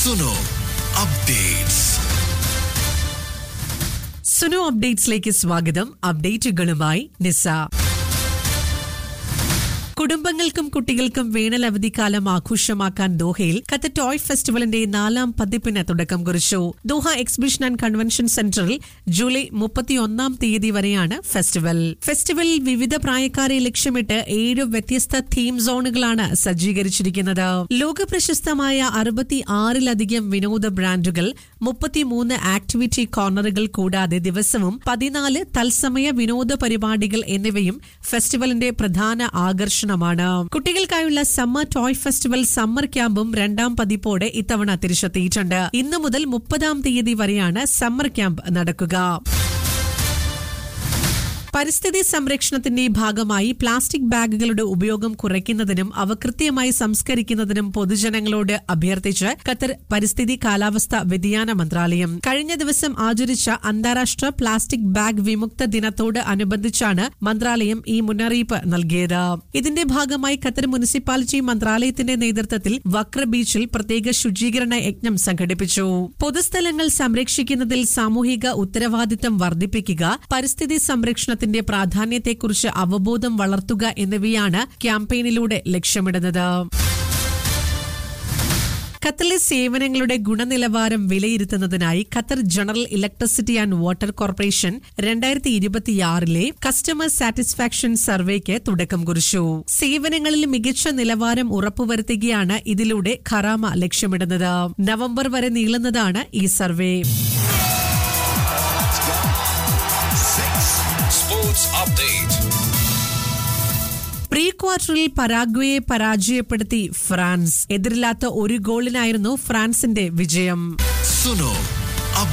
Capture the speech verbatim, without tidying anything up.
Suno updates. Suno അപ്ഡേറ്റ്സിലേക്ക് സ്വാഗതം. അപ്ഡേറ്റുകളുമായി നിസ. കുടുംബങ്ങൾക്കും കുട്ടികൾക്കും വേനൽ അവധിക്കാലം ആഘോഷമാക്കാൻ ദോഹയിൽ ഖത്തർ ടോയ് ഫെസ്റ്റിവലിന്റെ നാലാം പതിപ്പിന് തുടക്കം കുറിച്ചു. ദോഹ എക്സിബിഷൻ ആൻഡ് കൺവെൻഷൻ സെന്ററിൽ ജൂലൈ മുപ്പത്തിയൊന്നാം തീയതി വരെയാണ് ഫെസ്റ്റിവൽ. ഫെസ്റ്റിവലിൽ വിവിധ പ്രായക്കാരെ ലക്ഷ്യമിട്ട് ഏഴ് വ്യത്യസ്ത തീം സോണുകളാണ് സജ്ജീകരിച്ചിരിക്കുന്നത്. ലോക പ്രശസ്തമായ അറുപത്തി ആറിലധികം വിനോദ ബ്രാൻഡുകൾ, മുപ്പത്തിമൂന്ന് ആക്ടിവിറ്റി കോർണറുകൾ കൂടാതെ ദിവസവും പതിനാല് തത്സമയ വിനോദ പരിപാടികൾ എന്നിവയും ഫെസ്റ്റിവലിന്റെ പ്രധാന ആകർഷണം. കുട്ടികൾക്കായുള്ള സമ്മർ ടോയ് ഫെസ്റ്റിവൽ സമ്മർ ക്യാമ്പും രണ്ടാം പതിപ്പോടെ ഇത്തവണ തിരിച്ചെത്തിയിട്ടുണ്ട്. ഇന്നു മുതൽ മുപ്പതാം തീയതി വരെയാണ് സമ്മർ ക്യാമ്പ് നടക്കുക. പരിസ്ഥിതി സംരക്ഷണത്തിന്റെ ഭാഗമായി പ്ലാസ്റ്റിക് ബാഗുകളുടെ ഉപയോഗം കുറയ്ക്കുന്നതിനും അവ കൃത്യമായി സംസ്കരിക്കുന്നതിനും പൊതുജനങ്ങളോട് അഭ്യർത്ഥിച്ച് ഖത്തർ പരിസ്ഥിതി കാലാവസ്ഥ വ്യതിയാന മന്ത്രാലയം കഴിഞ്ഞ ദിവസം ആചരിച്ച അന്താരാഷ്ട്ര പ്ലാസ്റ്റിക് ബാഗ് വിമുക്ത ദിനത്തോട് അനുബന്ധിച്ചാണ് മന്ത്രാലയം ഈ മുന്നറിയിപ്പ് നൽകിയത്. ഇതിന്റെ ഭാഗമായി ഖത്തർ മുനിസിപ്പാലിറ്റി മന്ത്രാലയത്തിന്റെ നേതൃത്വത്തിൽ വക്ര ബീച്ചിൽ പ്രത്യേക ശുചീകരണ യജ്ഞം സംഘടിപ്പിച്ചു. പൊതുസ്ഥലങ്ങൾ സംരക്ഷിക്കുന്നതിൽ സാമൂഹിക ഉത്തരവാദിത്തം വർദ്ധിപ്പിക്കുക, പരിസ്ഥിതി സംരക്ഷണ ത്തിന്റെ പ്രാധാന്യത്തെക്കുറിച്ച് അവബോധം വളർത്തുക എന്നിവയാണ് ക്യാമ്പയിനിലൂടെ ലക്ഷ്യമിടുന്നത്. ഖത്തറിലെ സേവനങ്ങളുടെ ഗുണനിലവാരം വിലയിരുത്തുന്നതിനായി Qatar general electricity and water corporation രണ്ടായിരത്തി ഇരുപത്തിയാറിലെ കസ്റ്റമർ സാറ്റിസ്ഫാക്ഷൻ സർവേക്ക് തുടക്കം കുറിച്ചു. സേവനങ്ങളിൽ മികച്ച നിലവാരം ഉറപ്പുവരുത്തുകയാണ് ഇതിലൂടെ ഖറാമ ലക്ഷ്യമിടുന്നത്. നവംബർ വരെ നീളുന്നതാണ് ഈ സർവേ. പ്രീ ക്വാർട്ടറിൽ പരാഗ്വയെ പരാജയപ്പെടുത്തി ഫ്രാൻസ്. എതിരില്ലാത്ത ഒരു ഗോളിനായിരുന്നു ഫ്രാൻസിന്റെ വിജയം. സുനോ